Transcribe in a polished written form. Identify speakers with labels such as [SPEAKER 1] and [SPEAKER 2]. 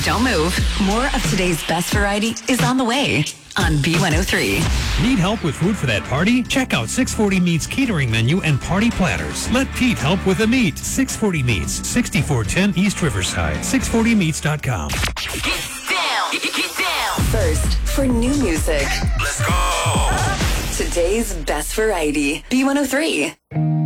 [SPEAKER 1] Don't move. More of today's best variety is on the way on B103.
[SPEAKER 2] Need help with food for that party? Check out 640 Meats catering menu and party platters. Let Pete help with the meat. 640 Meats, 6410 East Riverside. 640meats.com.
[SPEAKER 1] Get down. First, for new music.
[SPEAKER 3] Let's go.
[SPEAKER 1] Today's best variety. B103.